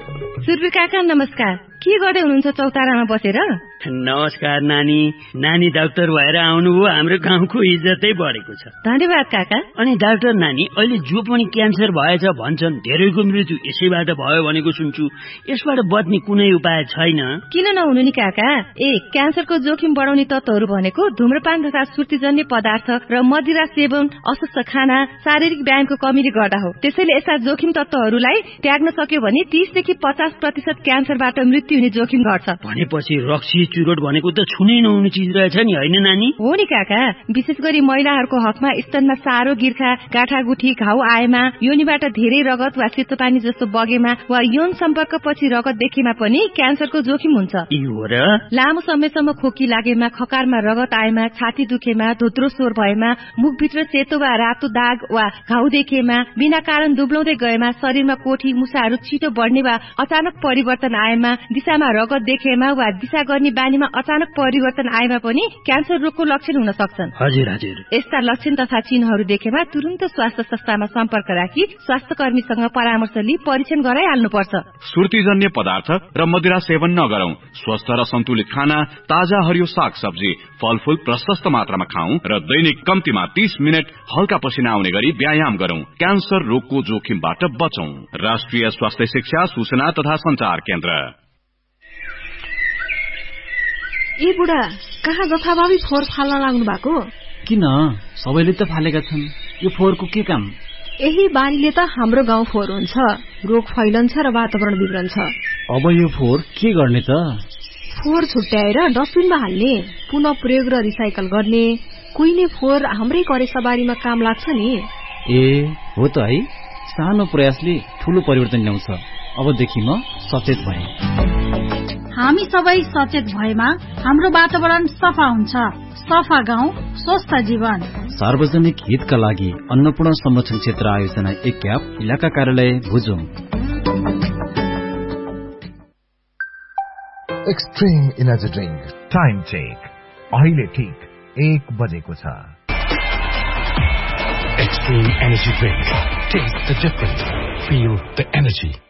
सुरु काका नमस्कार। के गर्दै हुनुहुन्छ चौतारामा बसेर? नमस्कार नानी। नानी डाक्टर भएर आउनुभयो, हाम्रो गाउँको इज्जतै बढेको छ। धन्यवाद काका। अनि डाक्टर नानी, अहिले जो पनि क्यान्सर भएछ भन्छन्, धेरैको मृत्यु यसैबाट भयो भनेको सुन्छु। यसबाट बच्ने कुनै उपाय छैन? किन नहुनु नि काका। क्यान्सरको जोखिम बढाउने तत्त्वहरू भनेको धूम्रपान तथा सुर्तीजन्य पदार्थ र मदिरा सेवन, अस्वस्थ खाना, शारीरिक व्यायामको कमीले गर्दा हो। त्यसैले यस्ता जोखिम तत्त्वहरूलाई त्याग्न सक्यो भने 30 देखि 50% क्यान्सरबाट मृत्यु हुने जोखिम घट्छ। भनेपछि रक्सी चुरोट भनेको त छुनै नहुने चीज रहेछ नि, हैन नानी? हो नि काका। विशेष गरी महिलाहरूको हकमा स्तनमा सारो गिर्खा, गाँठागुठी, घाउ आएमा, योनिबाट धेरै रगत वा सेतो पानी जस्तो बगेमा वा यौन सम्पर्कपछि रगत देखेमा पनि क्यान्सरको जोखिम हुन्छ। हो र? लामो समयसम्म खोकी लागेमा, खकारमा रगत आएमा, छाती दुखेमा, धोत्रो स्वर भएमा, मुखभित्र सेतो वा रातो दाग वा घाउ देखेमा, बिना कारण दुब्लाउँदै गएमा, शरीरमा कोठी मुसाहरू छिटो बढ्ने वा अचानक परिवर्तन आएमा, दिशामा रगत देखेमा वा दिशा गर्ने बानीमा अचानक परिवर्तन आएमा पनि क्यान्सर रोगको लक्षण हुन सक्छन्। हजुर हजुर। यस्ता लक्षण तथा चिन्हहरू देखेमा तुरन्त स्वास्थ्य संस्थामा सम्पर्क राखी स्वास्थ्य कर्मीसँग परामर्श लिई परीक्षण गराइहाल्नुपर्छ। सुर्तीजन्य पदार्थ र मदिरा सेवन नगरौं। स्वस्थ र सन्तुलित खाना, ताजा हरियो साग सब्जी, फलफूल प्रशस्त मात्रामा खाऊ र दैनिक कम्तीमा 30 मिनट हल्का पसिना आउने गरी व्यायाम गरौं। क्यान्सर रोगको जोखिमबाट बचौं। राष्ट्रिय स्वास्थ्य शिक्षा सूचना तथा संचार केन्द्र। ए बुढा, कहाँ जथाभावी फोहोर फाल्न लाग्नु भएको? किन? सबैले त फालेका छन्, यो फोहोरको के काम? यही बानीले त हाम्रो गाउँ फोहोर हुन्छ, रोग फैलन्छ र वातावरण बिग्रन्छ। अब यो फोहोर के गर्ने त? फोहोर छुट्याएर डस्टबिनमा हाल्ने, पुनः प्रयोग र रिसाइकल गर्ने। कुहिने फोहोर हाम्रै करेसाबारीमा काम लाग्छ नि। ए हो त है, सानो प्रयासले ठूलो परिवर्तन ल्याउँछ। अबदेखि म सचेत भएँ। हामी सबै सचेत भएमा हाम्रो वातावरण सफा हुन्छ। सफा गाउँ, स्वस्थ जीवन। सार्वजनिक हितका लागि अन्नपूर्ण संरक्षण क्षेत्र आयोजना एक्याप, इलाका कार्यालय Bhujung. Extreme energy drink time check अहिले ठीक 1 बजेको छ। Extreme energy drink. Taste the difference. Feel the energy.